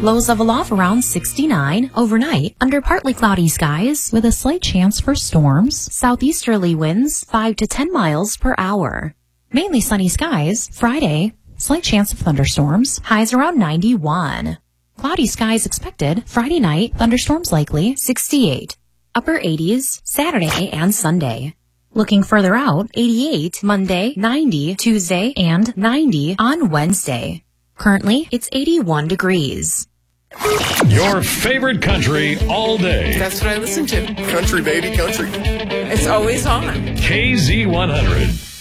Lows level off around 69. Overnight, under partly cloudy skies with a slight chance for storms. Southeasterly winds 5 to 10 miles per hour. Mainly sunny skies. Friday, slight chance of thunderstorms. Highs around 91. Cloudy skies expected. Friday night, thunderstorms likely. 68. Upper 80s Saturday and Sunday. Looking further out, 88 Monday, 90 Tuesday, and 90 on Wednesday. Currently, it's 81 degrees. Your favorite country all day. That's what I listen to. Country, baby, country. It's always on. KZ100.